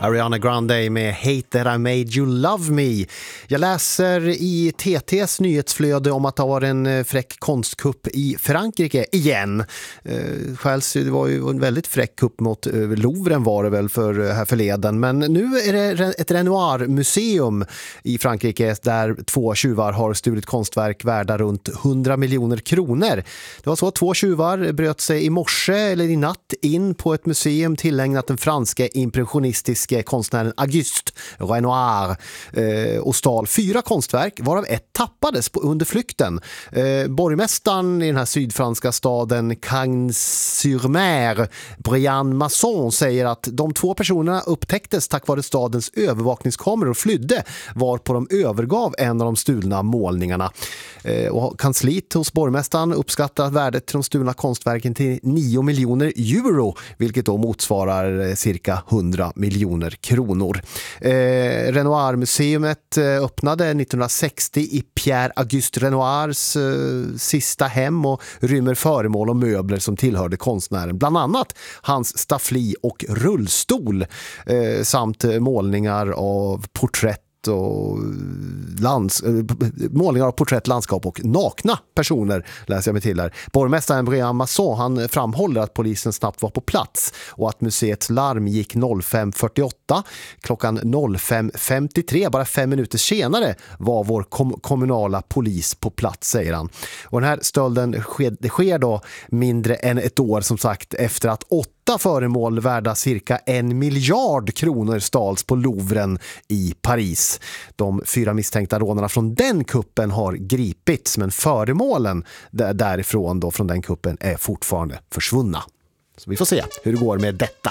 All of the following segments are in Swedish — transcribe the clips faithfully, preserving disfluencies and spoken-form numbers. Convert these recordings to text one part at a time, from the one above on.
Ariana Grande med Hate That I Made You Love Me. Jag läser i T T:s nyhetsflöde om att det var en fräck konstkupp i Frankrike igen. Självs, det var ju en väldigt fräck kupp mot Louvren var det väl för här förleden. Men nu är det ett Renoir-museum i Frankrike där två tjuvar har stulit konstverk värda runt hundra miljoner kronor. Det var så att två tjuvar bröt sig i morse eller i natt in på ett museum tillägnat den franska impressionistiska konstnären Auguste Renoir eh, och stal fyra konstverk varav ett tappades på, under flykten. Eh, borgmästaren i den här sydfranska staden Cagnes-sur-Mer, Brian Masson, säger att de två personerna upptäcktes tack vare stadens övervakningskameror och flydde varpå de övergav en av de stulna målningarna. Eh, och kansliet hos borgmästaren uppskattar värdet till de stulna konstverken till nio miljoner euro, vilket då motsvarar cirka hundra miljoner kronor. Eh, Renoir-museet eh, öppnade nittonhundrasextio i Pierre Auguste Renoirs eh, sista hem och rymmer föremål och möbler som tillhörde konstnären. Bland annat hans staffli och rullstol eh, samt målningar av porträtt och lands, målningar av porträtt, landskap och nakna personer läser jag mig till här. Borgmästaren Brian Masson, han framhåller att polisen snabbt var på plats och att museets larm gick fem fyrtioåtta. Klockan fem femtiotre, bara fem minuter senare, var vår kom- kommunala polis på plats, säger han. Och den här stölden sker, det sker då mindre än ett år som sagt efter att åtta föremål värda cirka en miljard kronor stals på Louvren i Paris. De fyra misstänkta rånarna från den kuppen har gripits, men föremålen därifrån då från den kuppen är fortfarande försvunna. Så vi får se hur det går med detta.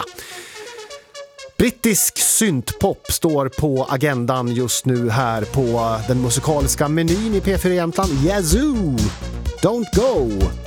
Brittisk syntpop står på agendan just nu här på den musikaliska menyn i P fyra Jämtland. Yazoo! Don't go!